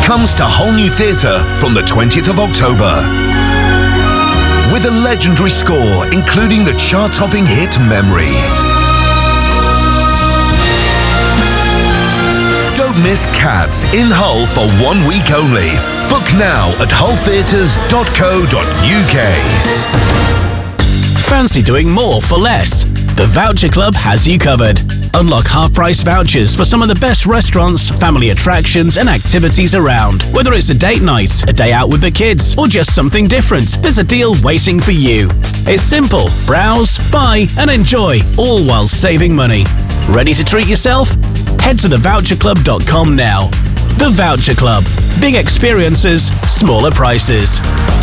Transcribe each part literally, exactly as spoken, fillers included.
comes to Whole New Theatre from the twentieth of October. With a legendary score, including the chart-topping hit Memory. Don't miss Cats in Hull for one week only. Book now at hull theatres dot co dot uk. Fancy doing more for less? The Voucher Club has you covered. Unlock half-price vouchers for some of the best restaurants, family attractions and activities around. Whether it's a date night, a day out with the kids, or just something different, there's a deal waiting for you. It's simple. Browse, buy and enjoy, all while saving money. Ready to treat yourself? Head to the voucher club dot com now. The Voucher Club. Big experiences, smaller prices.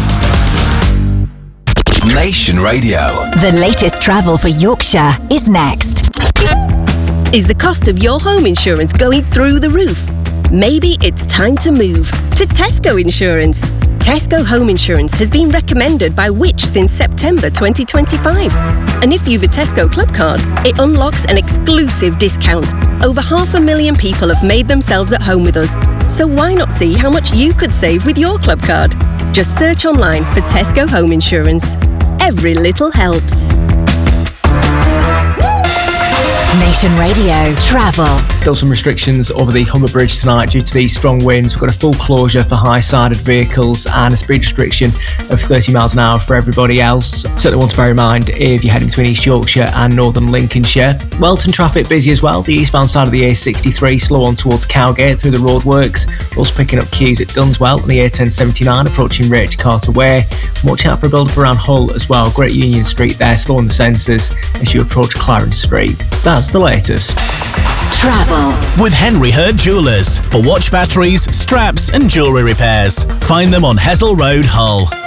Nation Radio. The latest travel for Yorkshire is next. Is the cost of your home insurance going through the roof? Maybe it's time to move to Tesco Insurance. Tesco Home Insurance has been recommended by Which since September twenty twenty-five. And if you've a Tesco Club card, it unlocks an exclusive discount. Over half a million people have made themselves at home with us. So why not see how much you could save with your club card? Just search online for Tesco Home Insurance. Every little helps. Nation Radio travel. Still some restrictions over the Humber Bridge tonight due to these strong winds. We've got a full closure for high-sided vehicles and a speed restriction of thirty miles an hour for everybody else. Certainly want to bear in mind if you're heading between East Yorkshire and Northern Lincolnshire. Welton traffic busy as well. The eastbound side of the A sixty-three slow on towards Cowgate through the roadworks. Also picking up queues at Dunswell and the A ten seventy-nine approaching Rach Carter Way. Watch out for a build-up around Hull as well. Great Union Street there, slow on the sensors as you approach Clarence Street. That's the latest. Travel with Henry Hurd Jewellers for watch batteries, straps and jewellery repairs. Find them on Hessel Road, Hull.